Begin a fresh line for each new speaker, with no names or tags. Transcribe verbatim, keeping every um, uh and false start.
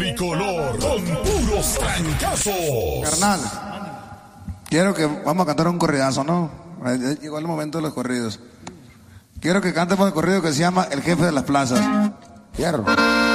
tricolor con puros trancazos.
Carnal, quiero que vamos a cantar un corridazo, ¿no? Llegó el momento de los corridos. Quiero que cantemos el corrido que se llama El Jefe de las Plazas. Fierro.